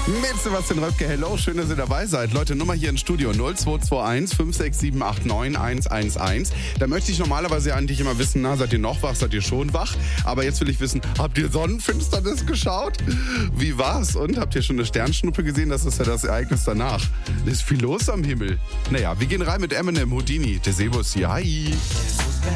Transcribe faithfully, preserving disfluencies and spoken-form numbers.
Mit Sebastian Röpke, hello, schön, dass ihr dabei seid. Leute, Nummer hier im Studio null zwei zwei eins fünf sechs sieben acht neun eins eins eins. Da möchte ich normalerweise eigentlich immer wissen, na, seid ihr noch wach, seid ihr schon wach? Aber jetzt will ich wissen, habt ihr Sonnenfinsternis geschaut? Wie war's? Und habt ihr schon eine Sternschnuppe gesehen? Das ist ja das Ereignis danach. Ist viel los am Himmel. Naja, wir gehen rein mit Eminem, Houdini, der Sebus hier. Hi.